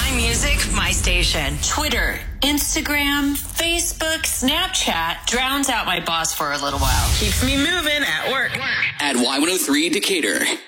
My music, my station. Twitter, Instagram, Facebook, Snapchat drowns out my boss for a little while. Keeps me moving at work. At Y103 Decatur.